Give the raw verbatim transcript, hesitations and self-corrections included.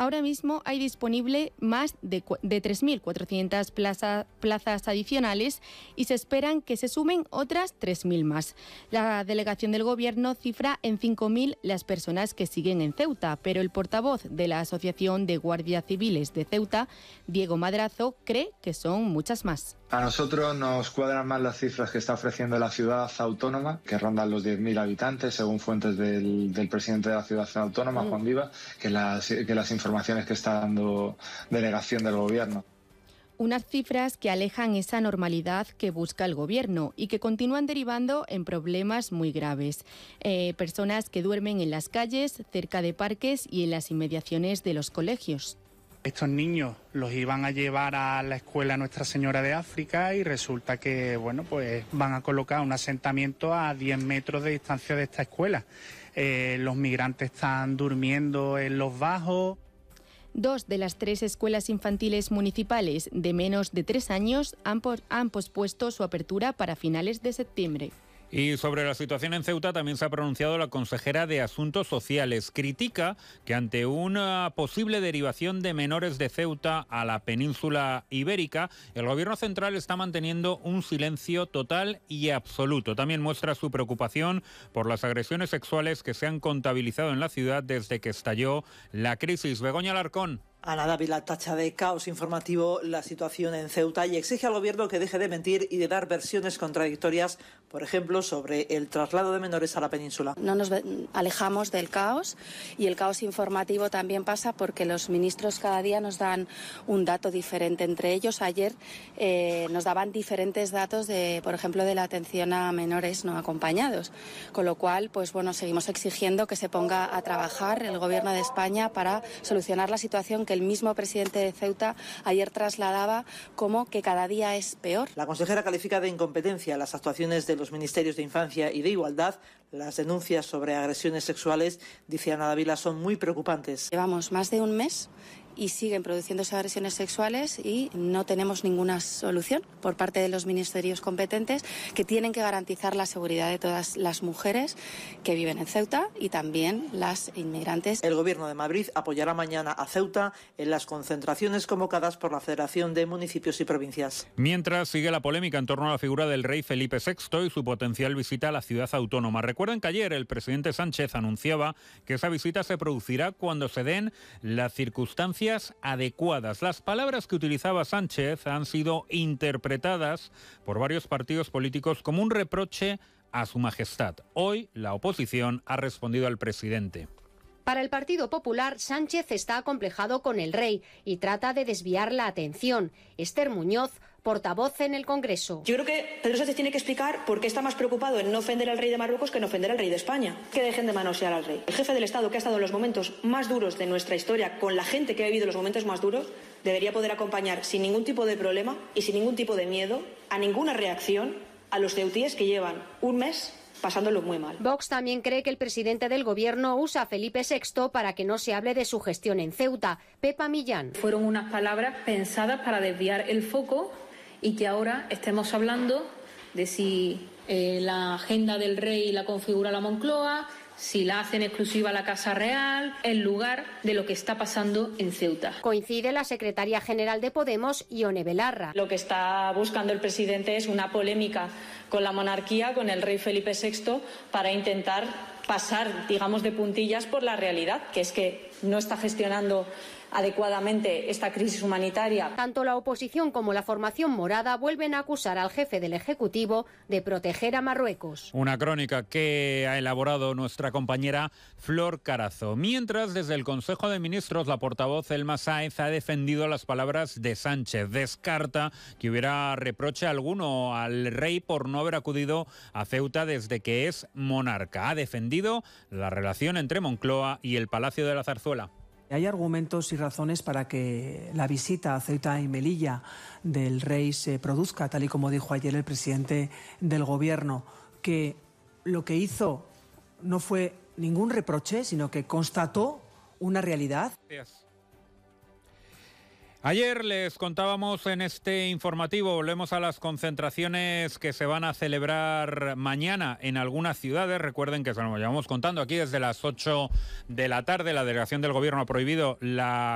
Ahora mismo hay disponible más de, de tres mil cuatrocientas plaza, plazas adicionales y se esperan que se sumen otras tres mil más. La delegación del Gobierno cifra en cinco mil las personas que siguen en Ceuta, pero el portavoz de la Asociación de Guardias Civiles de Ceuta, Diego Madrazo, cree que son muchas más. A nosotros nos cuadran más las cifras que está ofreciendo la ciudad autónoma, que rondan los diez mil habitantes, según fuentes del, del presidente de la ciudad autónoma, Juan Viva, que las, que las informaciones que está dando delegación del Gobierno. Unas cifras que alejan esa normalidad que busca el Gobierno y que continúan derivando en problemas muy graves. Eh, personas que duermen en las calles, cerca de parques y en las inmediaciones de los colegios. Estos niños los iban a llevar a la escuela Nuestra Señora de África y resulta que, bueno, pues van a colocar un asentamiento a diez metros de distancia de esta escuela. Eh, los migrantes están durmiendo en los bajos. Dos de las tres escuelas infantiles municipales de menos de tres años han, por, han pospuesto su apertura para finales de septiembre. Y sobre la situación en Ceuta también se ha pronunciado la consejera de Asuntos Sociales. Critica que ante una posible derivación de menores de Ceuta a la península ibérica, el Gobierno central está manteniendo un silencio total y absoluto. También muestra su preocupación por las agresiones sexuales que se han contabilizado en la ciudad desde que estalló la crisis. Begoña Alarcón. Ana Dávila tacha de caos informativo la situación en Ceuta y exige al Gobierno que deje de mentir y de dar versiones contradictorias, por ejemplo, sobre el traslado de menores a la península. No nos alejamos del caos y el caos informativo también pasa porque los ministros cada día nos dan un dato diferente. Entre ellos, ayer eh, nos daban diferentes datos, de, por ejemplo, de la atención a menores no acompañados. Con lo cual, pues bueno, seguimos exigiendo que se ponga a trabajar el Gobierno de España para solucionar la situación que el mismo presidente de Ceuta ayer trasladaba como que cada día es peor. La consejera califica de incompetencia las actuaciones de los ministerios de Infancia y de Igualdad. Las denuncias sobre agresiones sexuales, dice Ana Dávila, son muy preocupantes. Llevamos más de un mes y siguen produciéndose agresiones sexuales y no tenemos ninguna solución por parte de los ministerios competentes, que tienen que garantizar la seguridad de todas las mujeres que viven en Ceuta y también las inmigrantes. El Gobierno de Madrid apoyará mañana a Ceuta en las concentraciones convocadas por la Federación de Municipios y Provincias. Mientras sigue la polémica en torno a la figura del rey Felipe sexto y su potencial visita a la ciudad autónoma. Recuerden que ayer el presidente Sánchez anunciaba que esa visita se producirá cuando se den las circunstancias adecuadas. Las palabras que utilizaba Sánchez han sido interpretadas por varios partidos políticos como un reproche a su majestad. Hoy la oposición ha respondido al presidente. Para el Partido Popular, Sánchez está acomplejado con el rey y trata de desviar la atención. Esther Muñoz, portavoz en el Congreso. Yo creo que Pedro Sánchez tiene que explicar por qué está más preocupado en no ofender al rey de Marruecos que en ofender al rey de España. Que dejen de manosear al rey. El jefe del Estado, que ha estado en los momentos más duros de nuestra historia, con la gente que ha vivido los momentos más duros, debería poder acompañar sin ningún tipo de problema y sin ningún tipo de miedo a ninguna reacción a los ceutíes que llevan un mes pasándolo muy mal. Vox también cree que el presidente del Gobierno usa a Felipe sexto para que no se hable de su gestión en Ceuta. Pepa Millán. Fueron unas palabras pensadas para desviar el foco y que ahora estemos hablando de si eh, la agenda del rey la configura la Moncloa, si la hacen exclusiva la Casa Real, en lugar de lo que está pasando en Ceuta. Coincide la secretaria general de Podemos, Ione Belarra. Lo que está buscando el presidente es una polémica con la monarquía, con el rey Felipe sexto, para intentar pasar, digamos, de puntillas por la realidad, que es que no está gestionando adecuadamente esta crisis humanitaria. Tanto la oposición como la formación morada vuelven a acusar al jefe del Ejecutivo de proteger a Marruecos. Una crónica que ha elaborado nuestra compañera Flor Carazo. Mientras, desde el Consejo de Ministros, la portavoz Elma Sáenz ha defendido las palabras de Sánchez. Descarta que hubiera reproche alguno al rey por no haber acudido a Ceuta desde que es monarca. Ha defendido la relación entre Moncloa y el Palacio de la Zarzuela. Hay argumentos y razones para que la visita a Ceuta y Melilla del rey se produzca, tal y como dijo ayer el presidente del Gobierno, que lo que hizo no fue ningún reproche, sino que constató una realidad. Gracias. Ayer les contábamos en este informativo, volvemos a las concentraciones que se van a celebrar mañana en algunas ciudades. Recuerden que se lo llevamos contando aquí desde las ocho de la tarde. La delegación del Gobierno ha prohibido la